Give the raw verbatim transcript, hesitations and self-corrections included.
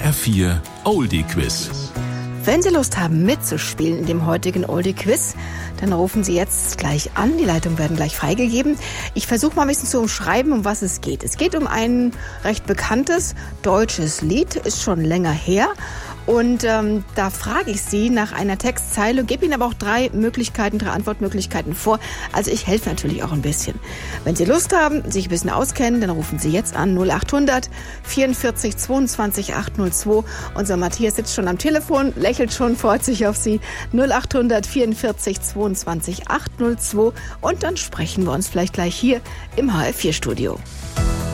H R vier Oldie Quiz. Wenn Sie Lust haben mitzuspielen in dem heutigen Oldie Quiz, dann rufen Sie jetzt gleich an. Die Leitungen werden gleich freigegeben. Ich versuche mal ein bisschen zu umschreiben, um was es geht. Es geht um ein recht bekanntes deutsches Lied, ist schon länger her. Und ähm, da frage ich Sie nach einer Textzeile und gebe Ihnen aber auch drei Möglichkeiten, drei Antwortmöglichkeiten vor. Also ich helfe natürlich auch ein bisschen. Wenn Sie Lust haben, sich ein bisschen auskennen, dann rufen Sie jetzt an null acht hundert vierundvierzig zweiundzwanzig achthundertzwei. Unser Matthias sitzt schon am Telefon, lächelt schon, freut sich auf Sie. null acht hundert vierundvierzig zweiundzwanzig achthundertzwei. Und dann sprechen wir uns vielleicht gleich hier im H R vier Studio.